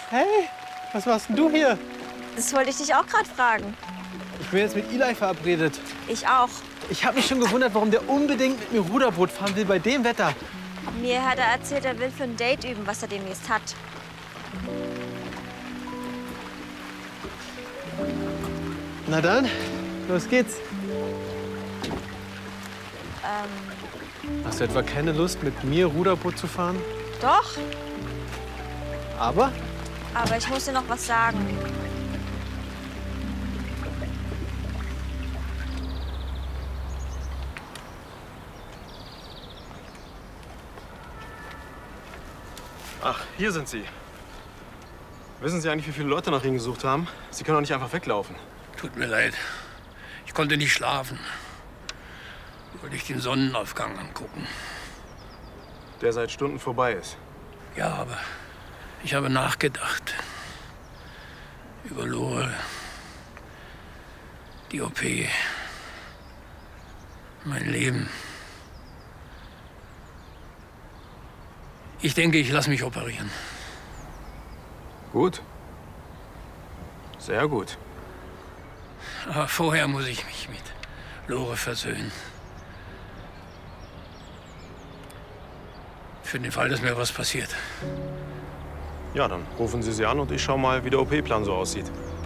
Hey, was machst denn du hier? Das wollte ich dich auch gerade fragen. Ich bin jetzt mit Eli verabredet. Ich auch. Ich habe mich schon gewundert, warum der unbedingt mit mir Ruderboot fahren will bei dem Wetter. Mir hat er erzählt, er will für ein Date üben, was er demnächst hat. Na dann, los geht's. Hast du etwa keine Lust, mit mir Ruderboot zu fahren? Doch, Aber? aber ich muss dir noch was sagen. Ach, hier sind Sie. Wissen Sie eigentlich, wie viele Leute nach Ihnen gesucht haben? Sie können doch nicht einfach weglaufen. Tut mir leid. Ich konnte nicht schlafen. Wollte ich den Sonnenaufgang angucken. Der seit Stunden vorbei ist. Ja, aber ich habe nachgedacht. Über Lore. Die OP. Mein Leben. Ich denke, ich lasse mich operieren. Gut. Sehr gut. Aber vorher muss ich mich mit Lore versöhnen. Für den Fall, dass mir was passiert. Ja, dann rufen Sie sie an und ich schau mal, wie der OP-Plan so aussieht.